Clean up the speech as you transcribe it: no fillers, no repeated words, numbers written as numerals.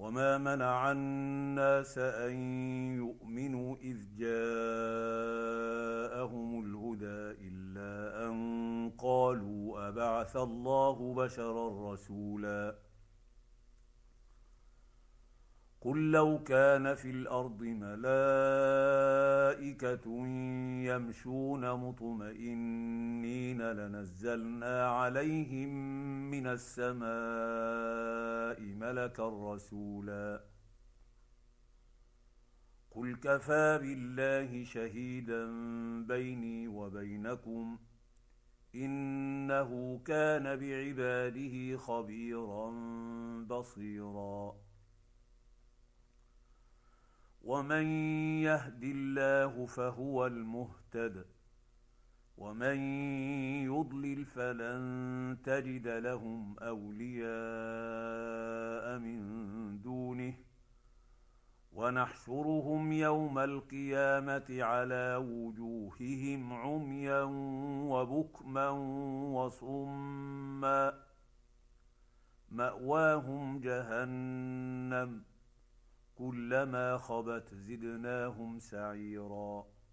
وما منع الناس أن يؤمنوا إذ جاءهم الهدى إلا أن قالوا أبعث الله بشرا رسولا قل لو كان في الأرض ملائكة يمشون مطمئنين لنزلنا عليهم من السماء ملكا رسولا قل كفى بالله شهيدا بيني وبينكم إنه كان بعباده خبيرا بصيرا ومن يهد الله فهو المهتد ومن يضلل فلن تجد لهم أولياء من دونه ونحشرهم يوم القيامة على وجوههم عميا وبكما وصما مأواهم جهنم كلما خبت زدناهم سعيرا